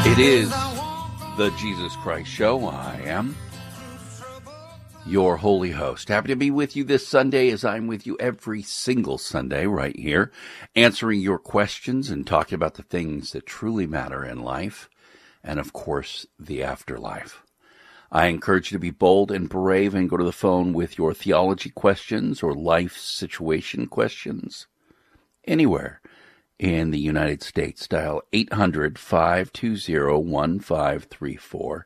It is the Jesus Christ Show. I am your holy host. Happy to be with you this Sunday, as I'm with you every single Sunday right here, answering your questions and talking about the things that truly matter in life and, of course, the afterlife. I encourage you to be bold and brave and go to the phone with your theology questions or life situation questions anywhere in the United States. Dial 800-520-1534,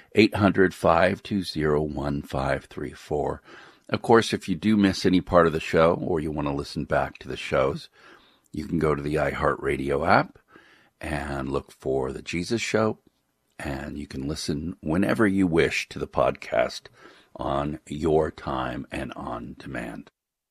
800-520-1534. Of course, if you do miss any part of the show or you want to listen back to the shows, you can go to the iHeartRadio app and look for The Jesus Show, and you can listen whenever you wish to the podcast on your time and on demand.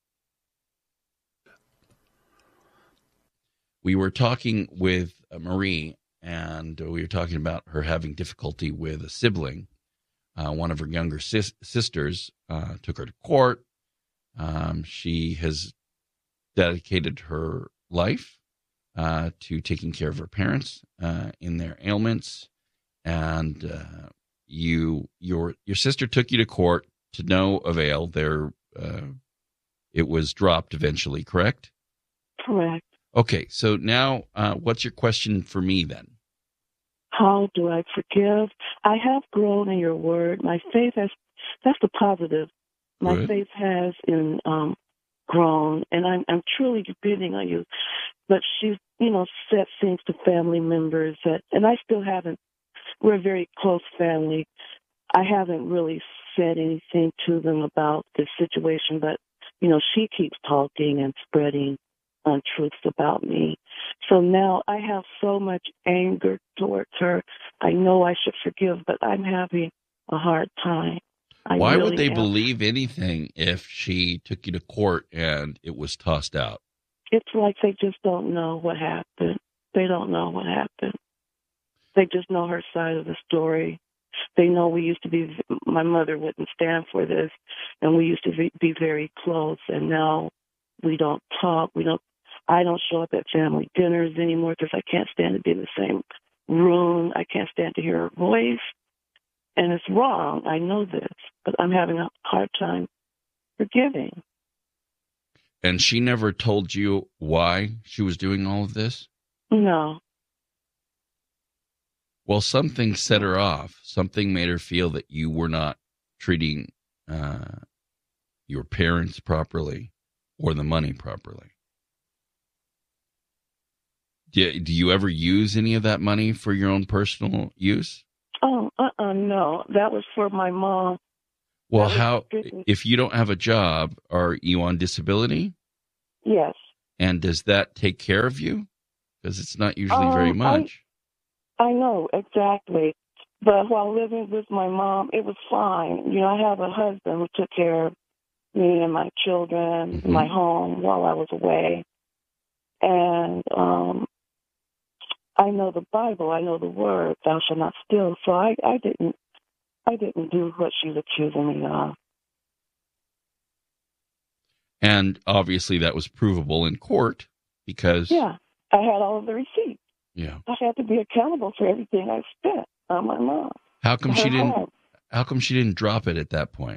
We were talking with Marie, and we were talking about her having difficulty with a sibling. One of her younger sisters took her to court. She has dedicated her life to taking care of her parents in their ailments. And your sister took you to court to no avail. It was dropped eventually, correct? Correct. Okay, so now what's your question for me then? How do I forgive? I have grown in your word. My faith has, that's the positive. My Good. faith has grown, and I'm truly depending on you. But she's, said things to family members and I still haven't. We're a very close family. I haven't really said anything to them about this situation, but, she keeps talking and spreading untruths about me. So now I have so much anger towards her. I know I should forgive, but I'm having a hard time. Why would they believe anything if she took you to court and it was tossed out? It's like they just don't know what happened. They don't know what happened. They just know her side of the story. They know my mother wouldn't stand for this, and we used to be very close, and now we don't talk. I don't show up at family dinners anymore because I can't stand to be in the same room. I can't stand to hear her voice. And it's wrong. I know this, but I'm having a hard time forgiving. And she never told you why she was doing all of this? No. Well, something set her off. Something made her feel that you were not treating your parents properly or the money properly. Do you ever use any of that money for your own personal use? Oh, no. That was for my mom. Well, if you don't have a job, are you on disability? Yes. And does that take care of you? Because it's not usually very much. I know, exactly. But while living with my mom, it was fine. I have a husband who took care of me and my children, my home while I was away. And I know the Bible, I know the word, thou shalt not steal. So I didn't do what she's accusing me of. And obviously that was provable in court because... Yeah, I had all of the receipts. Yeah. I had to be accountable for everything I spent on my mom. How come she didn't drop it at that point?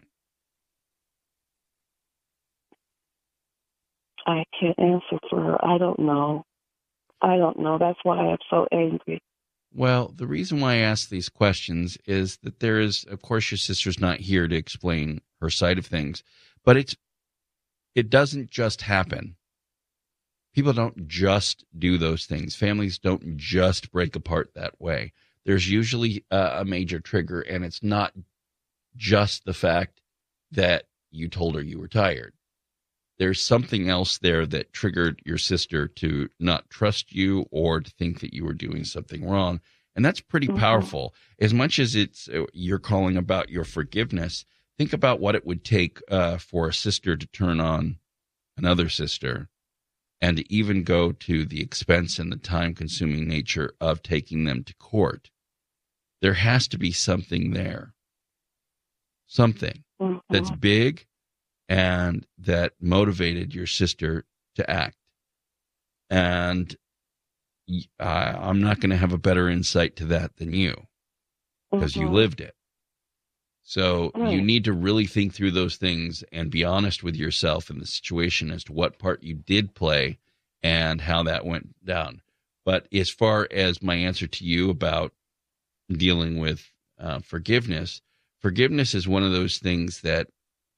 I can't answer for her. I don't know. That's why I'm so angry. Well, the reason why I ask these questions is that there is, of course, your sister's not here to explain her side of things, but it doesn't just happen. People don't just do those things. Families don't just break apart that way. There's usually a major trigger, and it's not just the fact that you told her you were tired. There's something else there that triggered your sister to not trust you or to think that you were doing something wrong. And that's pretty powerful. As much as you're calling about your forgiveness, think about what it would take for a sister to turn on another sister and to even go to the expense and the time-consuming nature of taking them to court. There has to be something there, something that's big and that motivated your sister to act. And I'm not going to have a better insight to that than you, because you lived it. So you need to really think through those things and be honest with yourself in the situation as to what part you did play and how that went down. But as far as my answer to you about dealing with forgiveness is one of those things that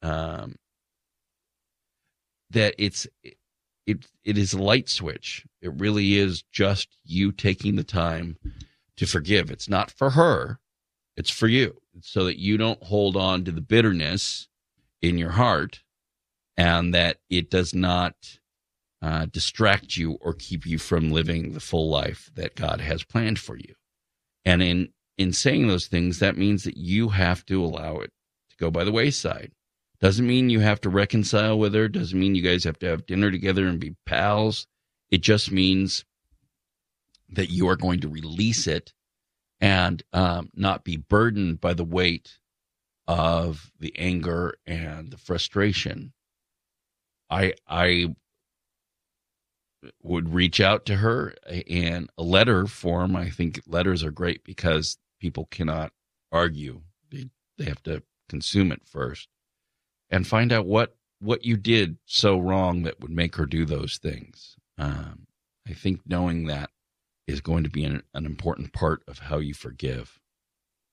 that it is a light switch. It really is just you taking the time to forgive. It's not for her. It's for you, so that you don't hold on to the bitterness in your heart, and that it does not distract you or keep you from living the full life that God has planned for you. And in saying those things, that means that you have to allow it to go by the wayside. Doesn't mean you have to reconcile with her. Doesn't mean you guys have to have dinner together and be pals. It just means that you are going to release it and not be burdened by the weight of the anger and the frustration. I would reach out to her in a letter form. I think letters are great because people cannot argue. They have to consume it first and find out what you did so wrong that would make her do those things. I think knowing that is going to be an important part of how you forgive.